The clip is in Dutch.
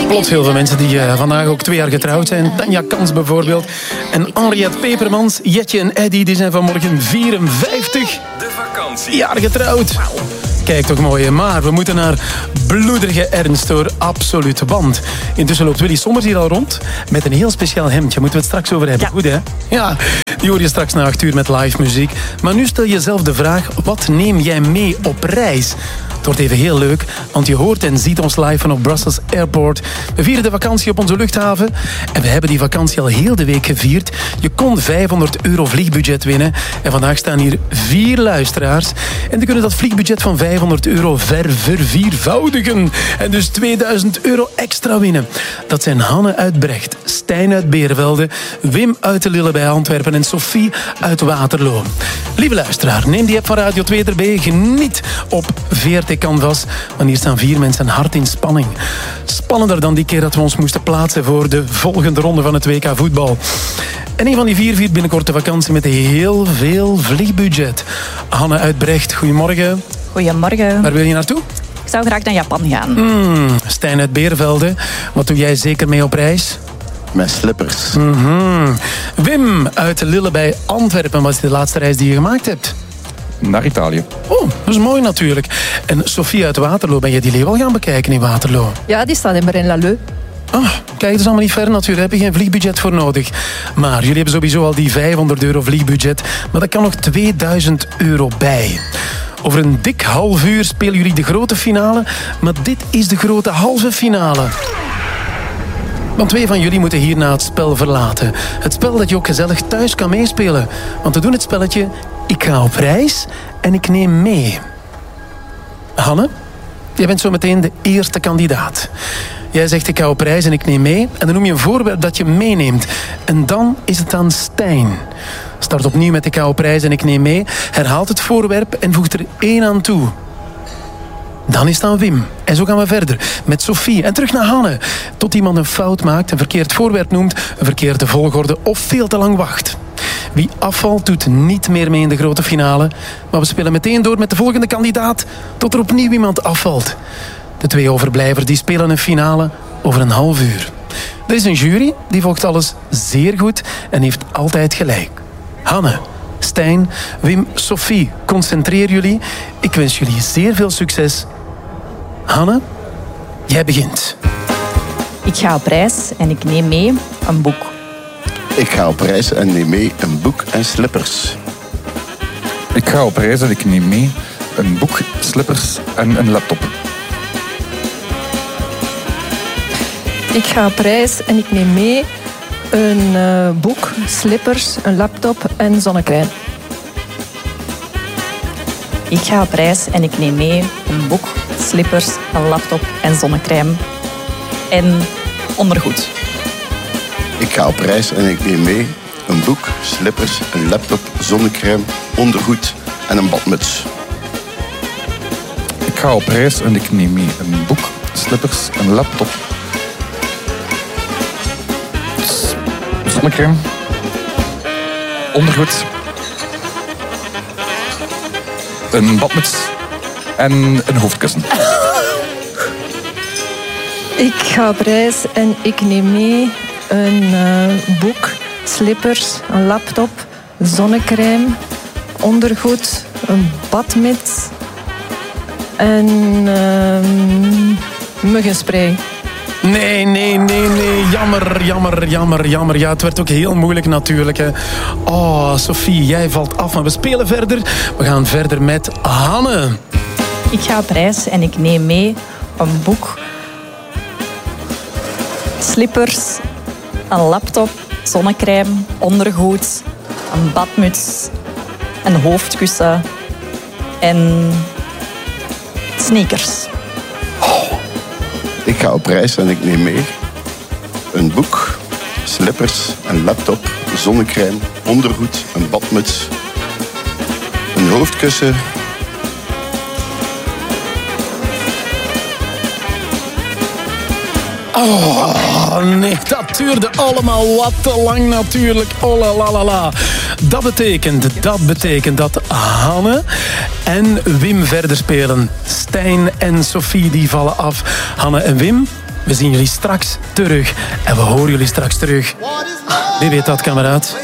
Plots heel veel mensen die vandaag ook 2 jaar getrouwd zijn. Tanja Kans bijvoorbeeld. En Henriette Pepermans, Jetje en Eddy, die zijn vanmorgen 54 jaar getrouwd. Kijk toch mooi, maar we moeten naar bloederige ernst hoor, absoluut. Want intussen loopt Willy Sommers hier al rond met een heel speciaal hemdje. Moeten we het straks over hebben, ja. Goed hè? Ja, die hoor je straks na 8 uur met live muziek. Maar nu stel je zelf de vraag, wat neem jij mee op reis? Het wordt even heel leuk, want je hoort en ziet ons live vanaf Brussels Airport. We vieren de vakantie op onze luchthaven en we hebben die vakantie al heel de week gevierd. Je kon €500 vliegbudget winnen en vandaag staan hier 4 luisteraars. En die kunnen dat vliegbudget van €500 verviervoudigen en dus €2000 extra winnen. Dat zijn Hanne uit Brecht, Stijn uit Beervelde, Wim uit de Lille bij Antwerpen en Sophie uit Waterloo. Lieve luisteraar, neem die app van Radio 2 erbij, geniet op VRT Canvas, want hier staan 4 mensen hard in spanning. Spannender dan die keer dat we ons moesten plaatsen voor de volgende ronde van het WK voetbal. En een van die 4 viert binnenkort de vakantie met heel veel vliegbudget. Hanne uit Brecht, goedemorgen. Goedemorgen. Waar wil je naartoe? Ik zou graag naar Japan gaan. Stijn uit Beervelde, wat doe jij zeker mee op reis? Met slippers. Wim uit de Lille bij Antwerpen, wat is de laatste reis die je gemaakt hebt? Naar Italië. Oh, dat is mooi natuurlijk. En Sophie uit Waterloo, ben je die leeuw al gaan bekijken in Waterloo? Ja, die staat in Braine-l'Alleud. Kijk, dat is allemaal niet ver natuurlijk, heb je geen vliegbudget voor nodig. Maar jullie hebben sowieso al die €500 vliegbudget, maar daar kan nog €2000 bij. Over een dik half uur spelen jullie de grote finale, maar dit is de grote halve finale. Want 2 van jullie moeten hierna het spel verlaten. Het spel dat je ook gezellig thuis kan meespelen. Want we doen het spelletje Ik ga op reis en ik neem mee. Hanne, jij bent zo meteen de eerste kandidaat. Jij zegt ik ga op reis en ik neem mee. En dan noem je een voorwerp dat je meeneemt. En dan is het aan Stijn. Start opnieuw met ik ga op reis en ik neem mee. Herhaalt het voorwerp en voegt er 1 aan toe. Dan is het aan Wim. En zo gaan we verder met Sophie. En terug naar Hanne. Tot iemand een fout maakt, een verkeerd voorwerp noemt, een verkeerde volgorde of veel te lang wacht. Wie afvalt, doet niet meer mee in de grote finale. Maar we spelen meteen door met de volgende kandidaat tot er opnieuw iemand afvalt. De 2 overblijvers die spelen een finale over een half uur. Er is een jury, die volgt alles zeer goed en heeft altijd gelijk. Hanne, Stijn, Wim, Sophie, concentreer jullie. Ik wens jullie zeer veel succes. Hanne, jij begint. Ik ga op reis en ik neem mee een boek. Ik ga op reis en neem mee een boek en slippers. Ik ga op reis en ik neem mee een boek, slippers en een laptop. Ik ga op reis en ik neem mee een boek, slippers, een laptop en zonnecrème. Ik ga op reis en ik neem mee een boek, slippers, een laptop en zonnecrème. En ondergoed. Ik ga op reis en ik neem mee een boek, slippers, een laptop, zonnecrème, ondergoed en een badmuts. Ik ga op reis en ik neem mee een boek, slippers, een laptop, zonnecrème, ondergoed, een badmuts en een hoofdkussen. Ik ga op reis en ik neem mee een boek, slippers, een laptop, zonnecrème, ondergoed, een badmuts en muggenspray. Nee. Jammer. Ja, het werd ook heel moeilijk natuurlijk. Hè. Oh, Sophie, jij valt af. Maar we spelen verder. We gaan verder met Hanne. Ik ga op reis en ik neem mee een boek, slippers, een laptop, zonnecrème, ondergoed, een badmuts, een hoofdkussen en sneakers. Ik ga op reis en ik neem mee een boek, slippers, een laptop, zonnecrème, ondergoed, een badmuts, een hoofdkussen, Oh nee, dat duurde allemaal wat te lang natuurlijk. Oh la la la. Dat betekent dat Hanne en Wim verder spelen. Stijn en Sophie die vallen af. Hanne en Wim, We zien jullie straks terug. En we horen jullie straks terug. Wie weet dat, kameraad?